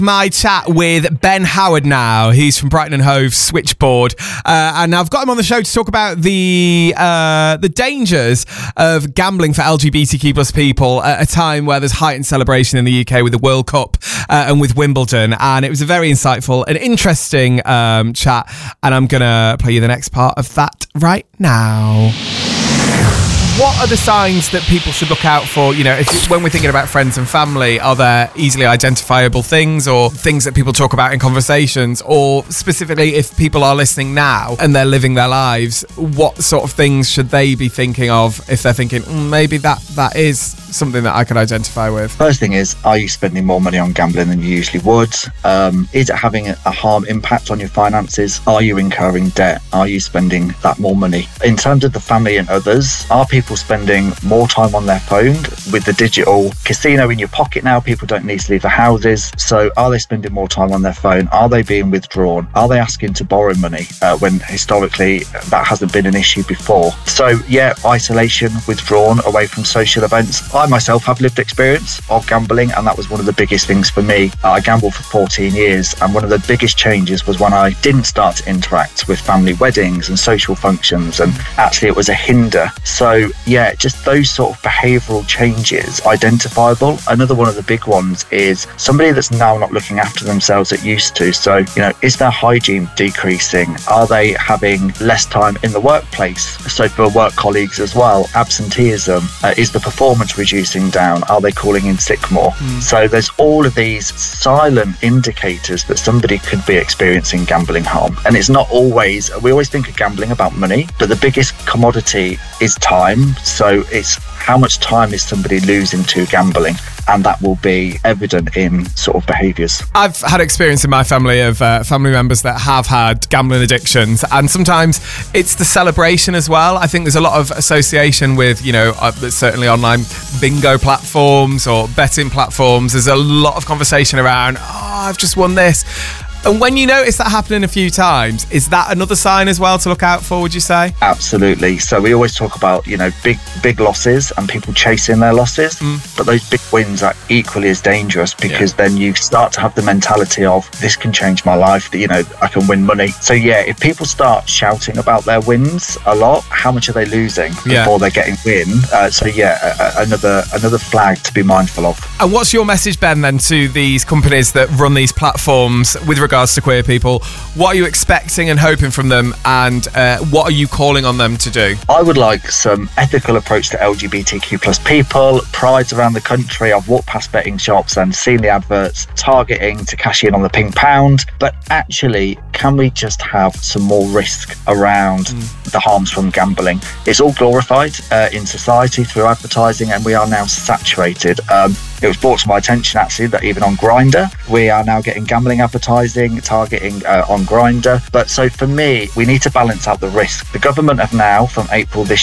My chat with Ben Howard now. He's from Brighton and Hove Switchboard, and I've got him on the show to talk about the dangers of gambling for LGBTQ plus people at a time where there's heightened celebration in the UK with the World Cup and with Wimbledon. And it was a very insightful and interesting chat, and I'm gonna play you the next part of that right now. What are the signs that people should look out for? You know, when we're thinking about friends and family, are there easily identifiable things or things that people talk about in conversations? Or specifically, if people are listening now and they're living their lives, what sort of things should they be thinking of if they're thinking, maybe that is something that I could identify with? First thing is, are you spending more money on gambling than you usually would? Is it having a harm impact on your finances? Are you incurring debt? Are you spending that more money? In terms of the family and others, are people spending more time on their phone? With the digital casino in your pocket now, people don't need to leave the houses. So are they spending more time on their phone? Are they being withdrawn? Are they asking to borrow money when historically that hasn't been an issue before? So yeah, isolation, withdrawn away from social events. I myself have lived experience of gambling, and that was one of the biggest things for me. I gambled for 14 years, and one of the biggest changes was when I didn't start to interact with family weddings and social functions, and actually it was a hinder. So yeah, just those sort of behavioural changes, identifiable. Another one of the big ones is somebody that's now not looking after themselves as used to. So, you know, is their hygiene decreasing? Are they having less time in the workplace? So for work colleagues as well, absenteeism. Is the performance reducing down? Are they calling in sick more? So there's all of these silent indicators that somebody could be experiencing gambling harm. And it's not always, we always think of gambling about money, but the biggest commodity is time. So it's how much time is somebody losing to gambling, and that will be evident in sort of behaviours. I've had experience in my family of family members that have had gambling addictions, and sometimes it's the celebration as well. I think there's a lot of association with, you know, certainly online bingo platforms or betting platforms. There's a lot of conversation around, I've just won this. And when you notice that happening a few times, is that another sign as well to look out for, would you say? Absolutely. So we always talk about, you know, big losses and people chasing their losses, but those big wins are equally as dangerous, because then you start to have the mentality of, this can change my life, that, you know, I can win money. So yeah, if people start shouting about their wins a lot, how much are they losing before they're getting win? So yeah, another flag to be mindful of. And what's your message, Ben, then, to these companies that run these platforms with regards to queer people? What are you expecting and hoping from them, and what are you calling on them to do? I would like some ethical approach to LGBTQ plus people. Prides around the country, I've walked past betting shops and seen the adverts targeting to cash in on the ping pound, but actually, can we just have some more risk around the harms from gambling? It's all glorified in society through advertising, and we are now saturated. It was brought to my attention actually that even on Grindr, we are now getting gambling advertising targeting on Grindr. But so for me, we need to balance out the risk. The government have now, from April this